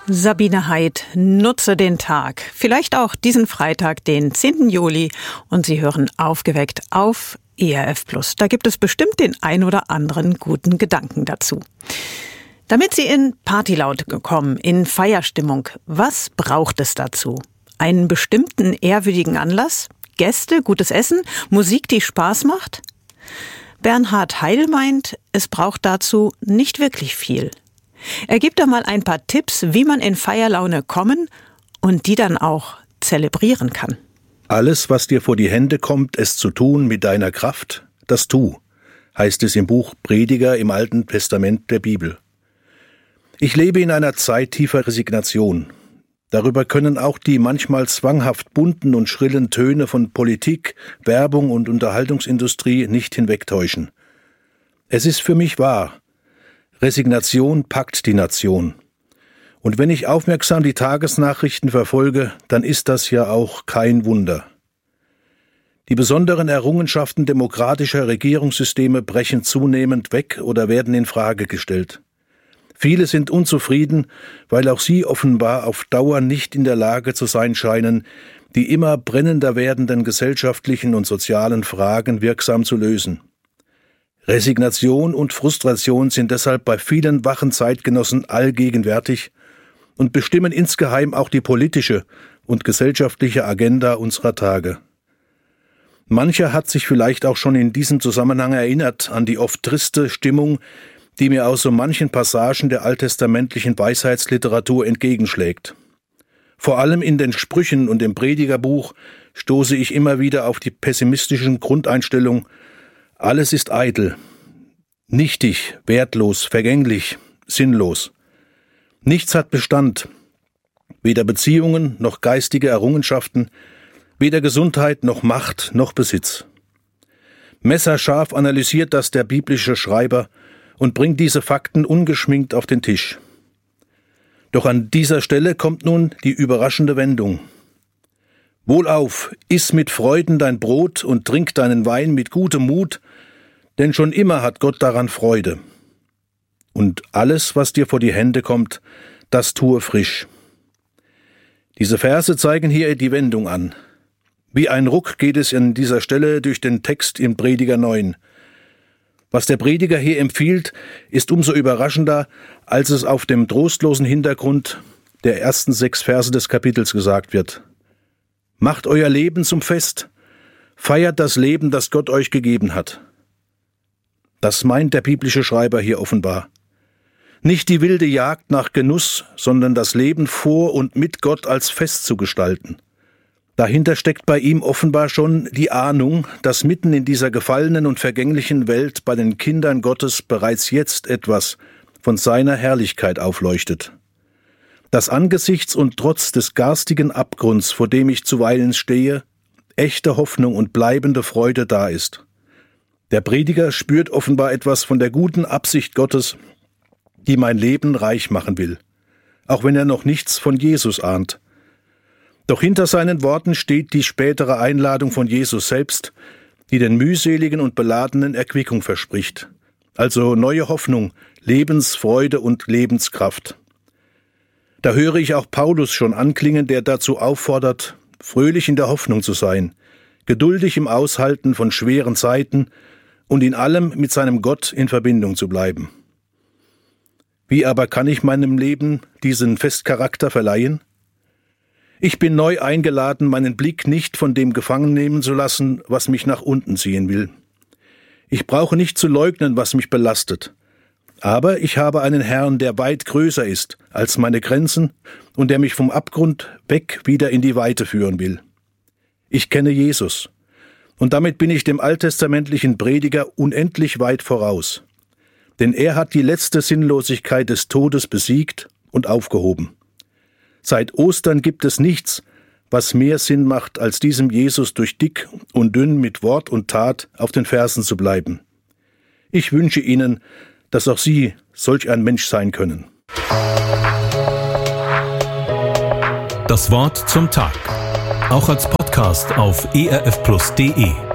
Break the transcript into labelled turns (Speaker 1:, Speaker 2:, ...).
Speaker 1: Sabine Heid, nutze den Tag. Vielleicht auch diesen Freitag, den 10. Juli. Und Sie hören Aufgeweckt auf ERF+. Da gibt es bestimmt den ein oder anderen guten Gedanken dazu. Damit Sie in Partylaune kommen, in Feierstimmung, was braucht es dazu? Einen bestimmten ehrwürdigen Anlass? Gäste, gutes Essen? Musik, die Spaß macht? Bernhard Heil meint, es braucht dazu nicht wirklich viel. Er gibt da mal ein paar Tipps, wie man in Feierlaune kommen und die dann auch zelebrieren kann.
Speaker 2: Alles, was dir vor die Hände kommt, es zu tun mit deiner Kraft, das tu, heißt es im Buch Prediger im Alten Testament der Bibel. Ich lebe in einer Zeit tiefer Resignation. Darüber können auch die manchmal zwanghaft bunten und schrillen Töne von Politik, Werbung und Unterhaltungsindustrie nicht hinwegtäuschen. Es ist für mich wahr. Resignation packt die Nation. Und wenn ich aufmerksam die Tagesnachrichten verfolge, dann ist das ja auch kein Wunder. Die besonderen Errungenschaften demokratischer Regierungssysteme brechen zunehmend weg oder werden in Frage gestellt. Viele sind unzufrieden, weil auch sie offenbar auf Dauer nicht in der Lage zu sein scheinen, die immer brennender werdenden gesellschaftlichen und sozialen Fragen wirksam zu lösen. Resignation und Frustration sind deshalb bei vielen wachen Zeitgenossen allgegenwärtig und bestimmen insgeheim auch die politische und gesellschaftliche Agenda unserer Tage. Mancher hat sich vielleicht auch schon in diesem Zusammenhang erinnert an die oft triste Stimmung, die mir aus so manchen Passagen der alttestamentlichen Weisheitsliteratur entgegenschlägt. Vor allem in den Sprüchen und im Predigerbuch stoße ich immer wieder auf die pessimistischen Grundeinstellungen: Alles ist eitel, nichtig, wertlos, vergänglich, sinnlos. Nichts hat Bestand, weder Beziehungen noch geistige Errungenschaften, weder Gesundheit noch Macht noch Besitz. Messerscharf analysiert das der biblische Schreiber und bringt diese Fakten ungeschminkt auf den Tisch. Doch an dieser Stelle kommt nun die überraschende Wendung. Wohlauf, iss mit Freuden dein Brot und trink deinen Wein mit gutem Mut, denn schon immer hat Gott daran Freude. Und alles, was dir vor die Hände kommt, das tue frisch. Diese Verse zeigen hier die Wendung an. Wie ein Ruck geht es an dieser Stelle durch den Text in Prediger 9. Was der Prediger hier empfiehlt, ist umso überraschender, als es auf dem trostlosen Hintergrund der ersten 6 Verse des Kapitels gesagt wird. Macht euer Leben zum Fest, feiert das Leben, das Gott euch gegeben hat. Das meint der biblische Schreiber hier offenbar. Nicht die wilde Jagd nach Genuss, sondern das Leben vor und mit Gott als Fest zu gestalten. Dahinter steckt bei ihm offenbar schon die Ahnung, dass mitten in dieser gefallenen und vergänglichen Welt bei den Kindern Gottes bereits jetzt etwas von seiner Herrlichkeit aufleuchtet. Dass angesichts und trotz des garstigen Abgrunds, vor dem ich zuweilen stehe, echte Hoffnung und bleibende Freude da ist. Der Prediger spürt offenbar etwas von der guten Absicht Gottes, die mein Leben reich machen will, auch wenn er noch nichts von Jesus ahnt. Doch hinter seinen Worten steht die spätere Einladung von Jesus selbst, die den mühseligen und Beladenen Erquickung verspricht, also neue Hoffnung, Lebensfreude und Lebenskraft. Da höre ich auch Paulus schon anklingen, der dazu auffordert, fröhlich in der Hoffnung zu sein, geduldig im Aushalten von schweren Zeiten und in allem mit seinem Gott in Verbindung zu bleiben. Wie aber kann ich meinem Leben diesen Festcharakter verleihen? Ich bin neu eingeladen, meinen Blick nicht von dem gefangen nehmen zu lassen, was mich nach unten ziehen will. Ich brauche nicht zu leugnen, was mich belastet. Aber ich habe einen Herrn, der weit größer ist als meine Grenzen und der mich vom Abgrund weg wieder in die Weite führen will. Ich kenne Jesus. Und damit bin ich dem alttestamentlichen Prediger unendlich weit voraus. Denn er hat die letzte Sinnlosigkeit des Todes besiegt und aufgehoben. Seit Ostern gibt es nichts, was mehr Sinn macht, als diesem Jesus durch dick und dünn mit Wort und Tat auf den Fersen zu bleiben. Ich wünsche Ihnen, dass auch Sie solch ein Mensch sein können.
Speaker 3: Das Wort zum Tag. Auch als Podcast auf erfplus.de.